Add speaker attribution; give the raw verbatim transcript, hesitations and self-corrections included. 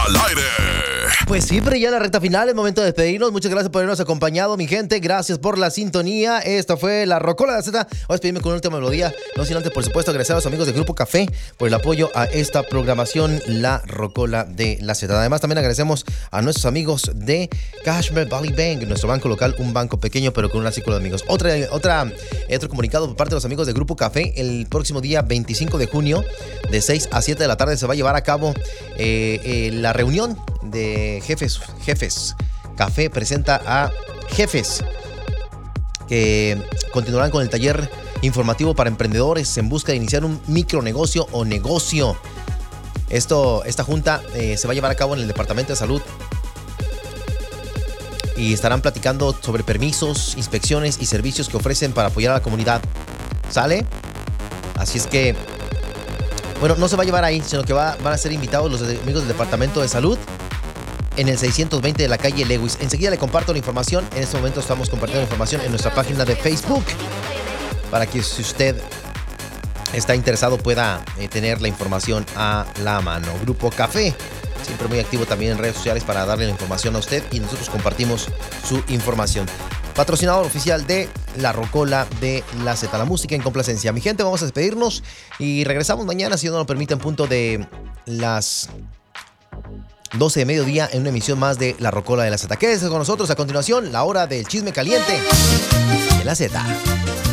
Speaker 1: al aire.
Speaker 2: Pues sí, pero ya en la recta final, es momento de despedirnos. Muchas gracias por habernos acompañado, mi gente. Gracias por la sintonía. Esta fue la Rocola de la Z. Voy a despedirme con una última melodía. No sin antes, por supuesto, agradecer a los amigos del Grupo Café por el apoyo a esta programación, la Rocola de la Z. Además, también agradecemos a nuestros amigos de Cashmere Valley Bank, nuestro banco local, un banco pequeño, pero con un círculo de amigos. Otra, otra, otro comunicado por parte de los amigos del Grupo Café. El próximo día veinticinco de junio, de seis a siete de la tarde, se va a llevar a cabo eh, eh, la reunión de jefes, jefes. Café presenta a jefes que continuarán con el taller informativo para emprendedores en busca de iniciar un micronegocio o negocio. Esto, esta junta eh, se va a llevar a cabo en el Departamento de Salud y estarán platicando sobre permisos, inspecciones y servicios que ofrecen para apoyar a la comunidad. ¿Sale? Así es que, bueno, no se va a llevar ahí, sino que va, van a ser invitados los amigos del Departamento de Salud en el seiscientos veinte de la calle Lewis. Enseguida le comparto la información. En este momento estamos compartiendo información en nuestra página de Facebook para que si usted está interesado pueda eh, tener la información a la mano. Grupo Café, siempre muy activo también en redes sociales para darle la información a usted y nosotros compartimos su información. Patrocinador oficial de la Rocola de la Z, la música en complacencia. Mi gente, vamos a despedirnos y regresamos mañana, si Dios nos lo permite, en punto de las doce de mediodía en una emisión más de La Rocola de la Z. Quédese con nosotros. A continuación, la hora del chisme caliente de la Z.